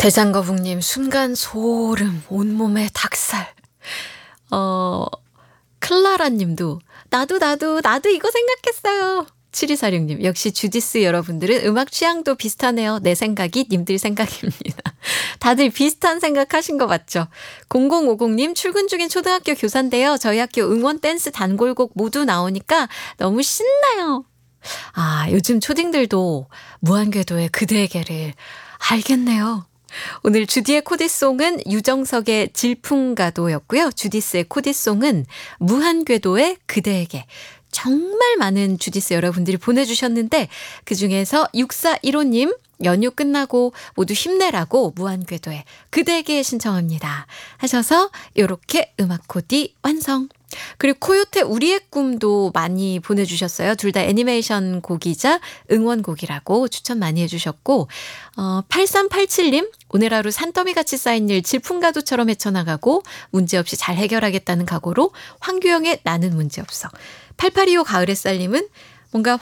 대장거북님 순간 소름, 온몸에 닭살. 어, 클라라님도 나도 이거 생각했어요. 7246님 역시 주디스 여러분들은 음악 취향도 비슷하네요. 내 생각이 님들 생각입니다. 다들 비슷한 생각하신 거 맞죠? 0050님 출근 중인 초등학교 교사인데요. 저희 학교 응원 댄스 단골곡 모두 나오니까 너무 신나요. 아, 요즘 초딩들도 무한궤도의 그대에게를 알겠네요. 오늘 주디의 코디송은 유정석의 질풍가도였고요. 주디스의 코디송은 무한궤도의 그대에게. 정말 많은 주디스 여러분들이 보내주셨는데 그중에서 6415님 연휴 끝나고 모두 힘내라고 무한궤도의 그대에게 신청합니다 하셔서 이렇게 음악 코디 완성. 그리고 코요태 우리의 꿈도 많이 보내주셨어요. 둘 다 애니메이션 곡이자 응원곡이라고 추천 많이 해주셨고 8387님 오늘 하루 산더미같이 쌓인 일 질풍가도처럼 헤쳐나가고 문제없이 잘 해결하겠다는 각오로 황규영의 나는 문제없어. 8825 가을의 쌀님은 뭔가